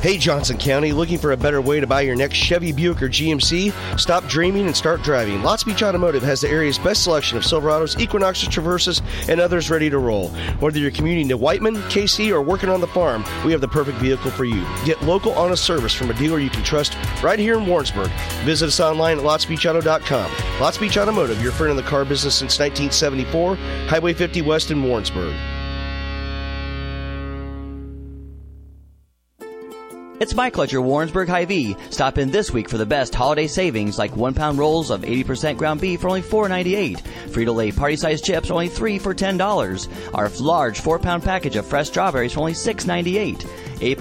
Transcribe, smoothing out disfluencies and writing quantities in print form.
Hey Johnson County, looking for a better way to buy your next Chevy, Buick, or GMC? Stop dreaming and start driving. Lots Beach Automotive has the area's best selection of Silverados, Equinoxes, Traverses, and others ready to roll. Whether you're commuting to Whiteman, KC, or working on the farm, we have the perfect vehicle for you. Get local, honest service from a dealer you can trust right here in Warrensburg. Visit us online at lotsbeachauto.com. Lots Beach Automotive, your friend in the car business since 1974, Highway 50 West in Warrensburg. It's Michael at your Warrensburg Hy-Vee. Stop in this week for the best holiday savings like 1-pound rolls of 80% ground beef for only $4.98. Frito-Lay party-sized chips only $3 for $10. Our large 4-pound package of fresh strawberries for only $6.98.